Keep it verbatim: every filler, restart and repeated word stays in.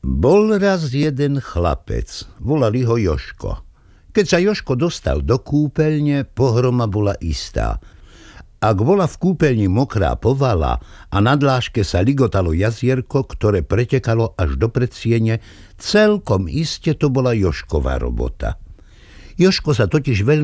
Bol raz jeden chlapec, volali ho Jožko. Keď sa Jožko dostal do kúpeľne, pohroma bola istá. Ak bola v kúpeľni mokrá povala a na dláške sa ligotalo jazierko, ktoré pretekalo až do predsiene, celkom iste to bola Jožkova robota. Jožko sa totiž veľmi